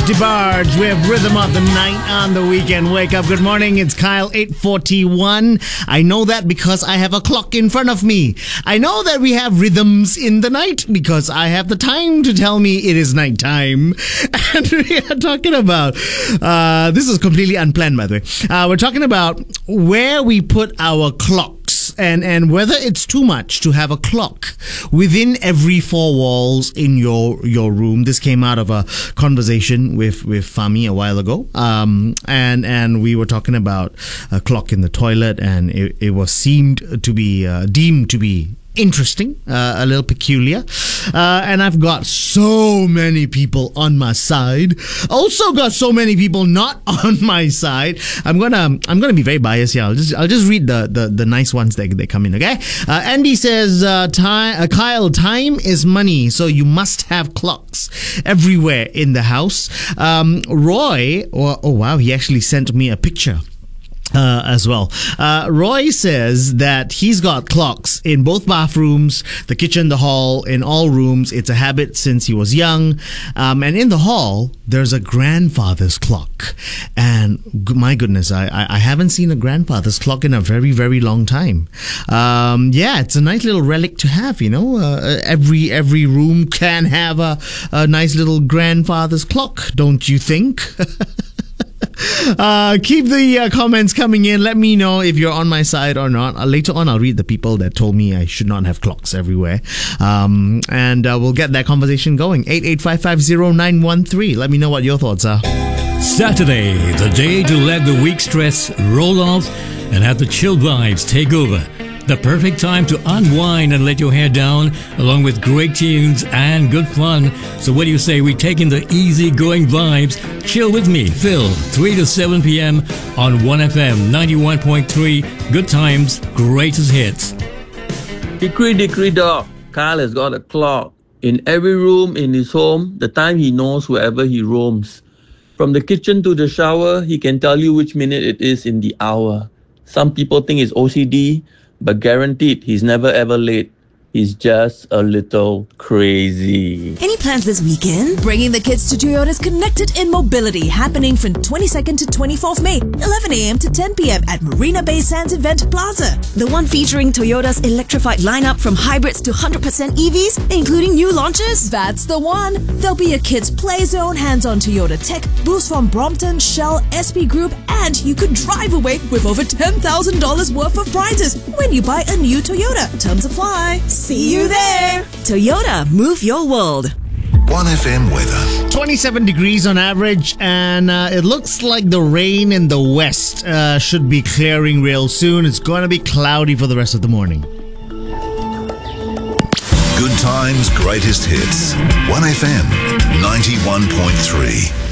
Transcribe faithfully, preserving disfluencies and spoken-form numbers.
DeBarge with Rhythm of the Night on the weekend. Wake up. Good morning. It's Kyle, eight forty-one. I know that because I have a clock in front of me. I know that we have rhythms in the night because I have the time to tell me it is nighttime. And we are talking about, uh, this is completely unplanned, by the way. Uh, we're talking about where we put our clock. And and whether it's too much to have a clock within every four walls in your your room. This came out of a conversation with with Fami a while ago, um, and and we were talking about a clock in the toilet, and it, it was seemed to be uh, deemed to be interesting, uh, a little peculiar, uh, and I've got so many people on my side. Also got so many people not on my side. I'm gonna I'm gonna be very biased here. I'll just I'll just read the the, the nice ones that they come in. Okay, uh, Andy says, uh, time, uh, Kyle, time is money, so you must have clocks everywhere in the house. Um, Roy, or, oh wow, he actually sent me a picture. Uh, as well. Uh, Roy says that he's got clocks in both bathrooms, the kitchen, the hall, in all rooms. It's a habit since he was young. Um, and in the hall, there's a grandfather's clock. And g- my goodness, I, I, I haven't seen a grandfather's clock in a very, very long time. Um, yeah, it's a nice little relic to have, you know. Uh, every, every room can have a, a nice little grandfather's clock, don't you think? Uh, keep the uh, comments coming in. Let me know if you're on my side or not. Uh, later on, I'll read the people that told me I should not have clocks everywhere. Um, and uh, we'll get that conversation going. eight eight five five zero nine one three. Let me know what your thoughts are. Saturday, the day to let the week stress roll off and have the chill vibes take over. The perfect time to unwind and let your hair down, along with great tunes and good fun. So what do you say we take in the easy-going vibes? Chill with me, Phil, three to seven p.m. on one F M ninety-one point three. Good times, greatest hits. Hickory dickory dock. Kyle has got a clock. In every room in his home, the time he knows wherever he roams. From the kitchen to the shower, he can tell you which minute it is in the hour. Some people think it's O C D, but guaranteed he's never ever late. He's just a little crazy. Any plans this weekend? Bringing the kids to Toyota's Connected in Mobility, happening from twenty-second to twenty-fourth of May, eleven a.m. to ten p.m. at Marina Bay Sands Event Plaza. The one featuring Toyota's electrified lineup from hybrids to one hundred percent E Vs, including new launches. That's the one. There'll be a kids' play zone, hands-on Toyota tech, booths from Brompton, Shell, S P Group, and you could drive away with over ten thousand dollars worth of prizes when you buy a new Toyota. Terms apply. See you there! Toyota, move your world. one F M weather. twenty-seven degrees on average, and uh, it looks like the rain in the west uh, should be clearing real soon. It's going to be cloudy for the rest of the morning. Good times, greatest hits. one F M ninety-one point three.